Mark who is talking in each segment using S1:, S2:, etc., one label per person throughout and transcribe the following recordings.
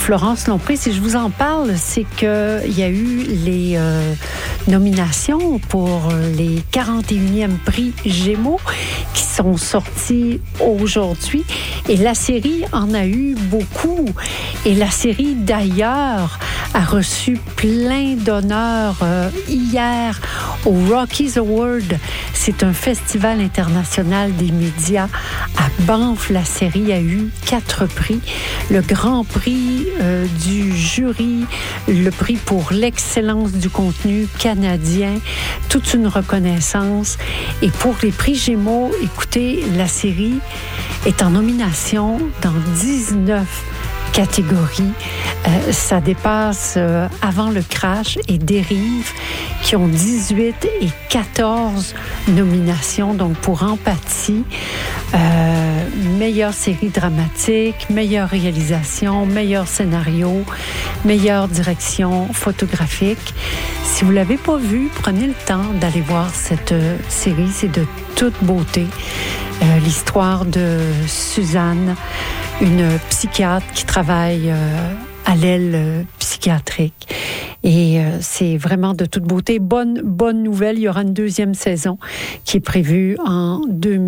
S1: Florence Lompré. Si je vous en parle, c'est qu'il y a eu les nominations pour les 41e prix Gémeaux qui sont sortis aujourd'hui. Et la série en a eu beaucoup. Et la série, d'ailleurs, a reçu plein d'honneurs hier au Rockies Award. C'est un festival international des médias. À Banff, la série a eu 4 prix. Le Grand Prix du jury, le prix pour l'excellence du contenu canadien, toute une reconnaissance. Et pour les prix Gémeaux, écoutez, la série est en nomination dans 19 catégories. Ça dépasse Avant le crash et Dérive qui ont 18 et 14 nominations. Donc pour Empathie, meilleure série dramatique, meilleure réalisation, meilleur scénario, meilleure direction photographique. Si vous ne l'avez pas vue, prenez le temps d'aller voir cette série. C'est de toute beauté. L'histoire de Suzanne, une psychiatre qui travaille à l'aile psychiatrique. Et c'est vraiment de toute beauté. Bonne nouvelle, il y aura une 2e saison qui est prévue en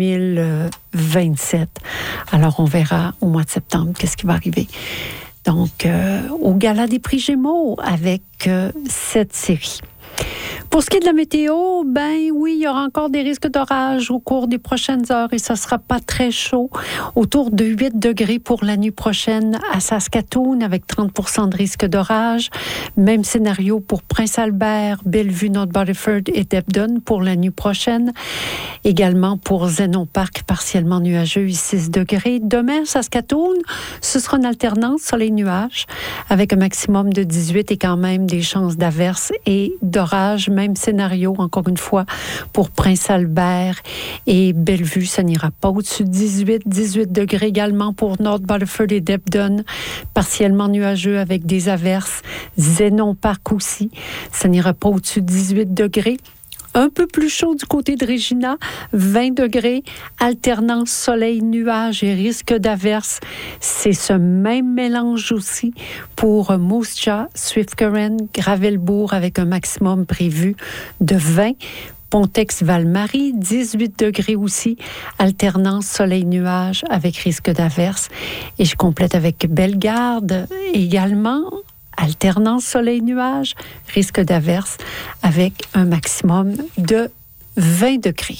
S1: 2027. Alors, on verra au mois de septembre qu'est-ce qui va arriver. Donc, au Gala des prix Gémeaux avec cette série. Pour ce qui est de la météo, ben oui, il y aura encore des risques d'orage au cours des prochaines heures et ça sera pas très chaud. Autour de 8 degrés pour la nuit prochaine à Saskatoon avec 30% de risque d'orage. Même scénario pour Prince-Albert, Bellevue, North-Battleford et Debden pour la nuit prochaine. Également pour Zénon Park, partiellement nuageux et 6 degrés. Demain, Saskatoon, ce sera une alternance soleil-nuage avec un maximum de 18 et quand même des chances d'averses et d'orage. Même scénario, encore une fois, pour Prince-Albert et Bellevue. Ça n'ira pas au-dessus de 18 degrés également pour North-Battleford et Debden. Partiellement nuageux avec des averses. Zénon Park aussi. Ça n'ira pas au-dessus de 18 degrés. Un peu plus chaud du côté de Regina, 20 degrés, alternance soleil-nuage et risque d'averse. C'est ce même mélange aussi pour Moose Jaw, Swift Current, Gravelbourg avec un maximum prévu de 20. Pontex-Val-Marie, 18 degrés aussi, alternance soleil-nuage avec risque d'averse. Et je complète avec Bellegarde également. Alternance soleil-nuage, risque d'averse avec un maximum de 20 degrés.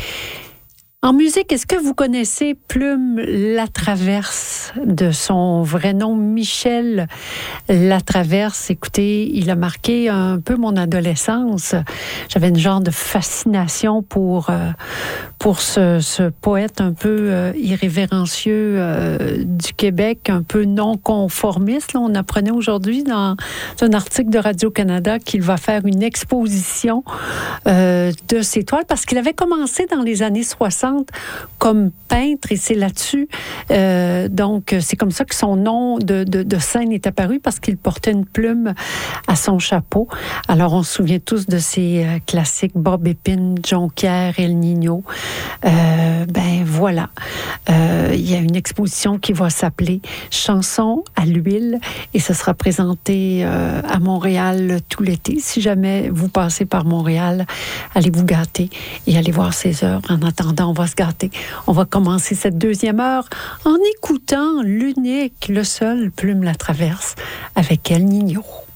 S1: En musique, est-ce que vous connaissez Plume Latraverse, de son vrai nom Michel Latraverse? Écoutez, il a marqué un peu mon adolescence. J'avais une genre de fascination pour ce poète un peu irrévérencieux du Québec, un peu non-conformiste. Là, on apprenait aujourd'hui dans un article de Radio-Canada qu'il va faire une exposition de ses toiles parce qu'il avait commencé dans les années 60 comme peintre et c'est là-dessus. Donc, c'est comme ça que son nom de scène est apparu parce qu'il portait une plume à son chapeau. Alors, on se souvient tous de ces classiques Bob Épine, Jonquière, El Niño. Ben voilà. Il y a une exposition qui va s'appeler Chansons à l'huile et ce sera présenté à Montréal tout l'été. Si jamais vous passez par Montréal, allez vous gâter et allez voir ses œuvres. En attendant, on va se gâter. On va commencer cette 2e heure en écoutant l'unique, le seul Plume Latraverse avec El Niño.